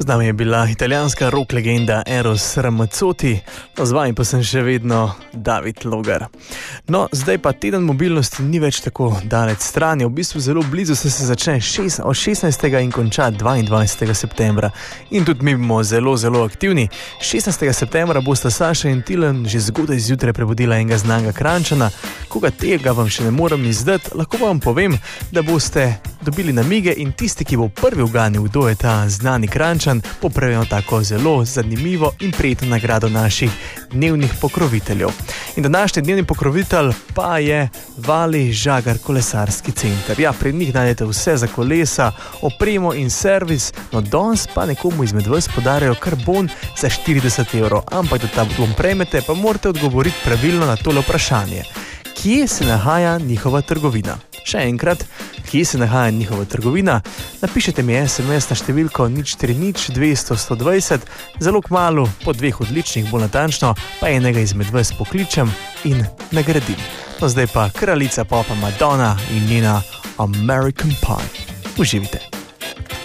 Z nami je bila italijanska rock legenda Eros Ramazzotti, z vami pa sem še vedno David Logar. No, zdaj pa teden mobilnosti ni več tako daleč stran, v bistvu zelo blizu se začne od 16. in konča 22. septembra. In tudi mi bomo zelo aktivni. 16. septembra bosta Saša in Tilen že zgodaj zjutraj prebudila enega znanga Kranjčana. Koga tega vam še ne morem izdati, lahko vam povem, da boste dobili namige in tisti, ki bo prvi uganil, kdo je ta znani Kranjčan, popravijo tako zelo zanimivo in prijetno nagrado naših dnevnih pokroviteljev. In današnji dnevni pokrovitelj pa je Vali Žagar kolesarski center. Ja, pri njih najdete vse za kolesa, opremo in servis, no danes pa nekomu izmed vas podarjajo kar bon za 40 €. Ampak da ta bon prejmete, pa morate odgovoriti pravilno na tole vprašanje. Kje se nahaja njihova trgovina? Še enkrat, kje se nahaja njihova trgovina? Napišite mi SMS na številko 040 200 120, zelo kmalu, po 2 odličnih, bolj natančno, pa enega izmed vas pokličem in nagradim. No zdaj pa kraljica popa Madonna in njena American Pie. Uživite!